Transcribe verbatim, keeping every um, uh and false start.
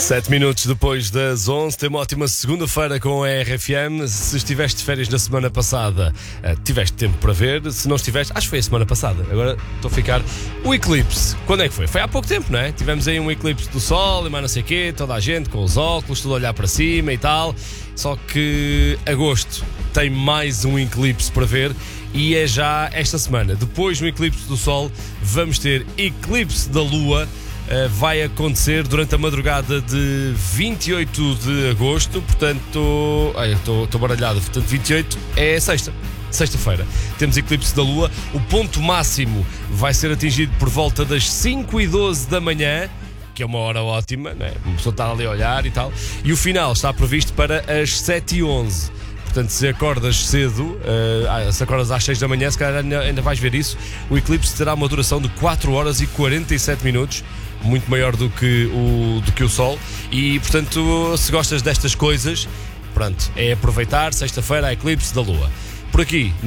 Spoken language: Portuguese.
Sete minutos depois das onze, tem uma ótima segunda-feira com a R F M. Se estiveste de férias na semana passada, uh, tiveste tempo para ver. Se não estiveste, acho que foi a semana passada. Agora estou a ficar. O eclipse, quando é que foi? Foi há pouco tempo, não é? Tivemos aí um eclipse do sol e mais não sei o quê, toda a gente com os óculos, tudo a olhar para cima e tal. Só que agosto tem mais um eclipse para ver e é já esta semana. Depois do eclipse do sol, vamos ter eclipse da lua. Uh, vai acontecer durante a madrugada de vinte e oito de agosto, portanto, ai, estou baralhado, portanto vinte e oito é sexta, sexta-feira. Temos eclipse da lua, o ponto máximo vai ser atingido por volta das cinco e doze da manhã, que é uma hora ótima, né? Uma pessoa está ali a olhar e tal, e o final está previsto para as sete e onze. Portanto, se acordas cedo, uh, se acordas às seis da manhã, se calhar ainda, ainda vais ver isso. O eclipse terá uma duração de quatro horas e quarenta e sete minutos, muito maior do que o, do que o Sol. E, portanto, se gostas destas coisas, pronto, é aproveitar. Sexta-feira, a eclipse da Lua. Por aqui.